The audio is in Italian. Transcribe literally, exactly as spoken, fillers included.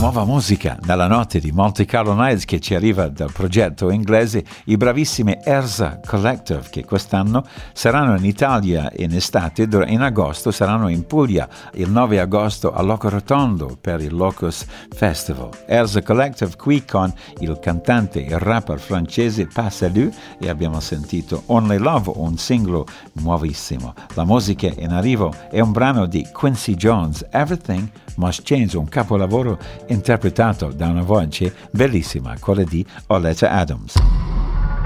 nuova musica nella notte di Monte Carlo Nights che ci arriva dal progetto inglese i bravissimi Erza Collective, che quest'anno saranno in Italia in estate, in agosto saranno in Puglia il nove agosto a Loco Rotondo per il Locus Festival. Erza Collective qui con il cantante e rapper francese Passalu, e abbiamo sentito Only Love, un singolo nuovissimo. La musica in arrivo è un brano di Quincy Jones, Everything Must Change, un capolavoro interpretato da una voce bellissima, quella di Oleta Adams.